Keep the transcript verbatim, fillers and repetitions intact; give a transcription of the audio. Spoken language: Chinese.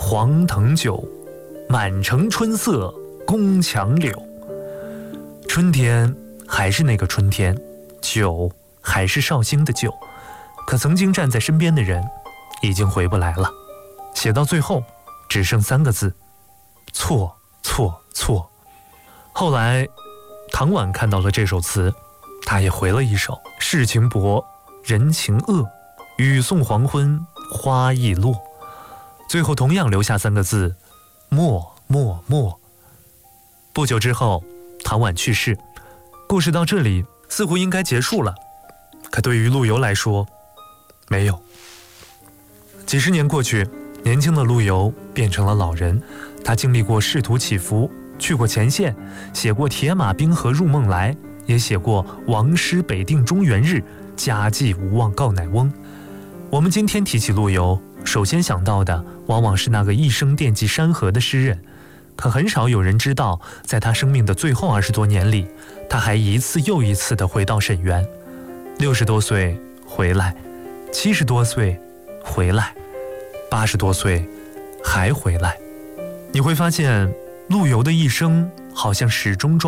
黄藤酒，满城春色宫墙柳。春天还是那个春天，酒还是绍兴的酒，可曾经站在身边的人已经回不来了。写到最后只剩三个字：错错错。后来唐婉看到了这首词，他也回了一首：世情薄，人情恶，雨送黄昏花易落。最后同样留下三个字：默默默。不久之后唐婉去世，故事到这里似乎应该结束了，可对于陆游来说没有。几十年过去，年轻的陆游变成了老人，他经历过仕途起伏，去过前线，写过铁马冰河入梦来，也写过王师北定中原日，家祭无忘告乃翁。我们今天提起陆游，首先想到的往往是那个一生惦记山河的诗人，可很少有人知道，在他生命的最后二十多年里，他还一次又一次地回到沈园。六十多岁回来，七十多岁回来，八十多岁还回来。你会发现，陆游的一生好像始终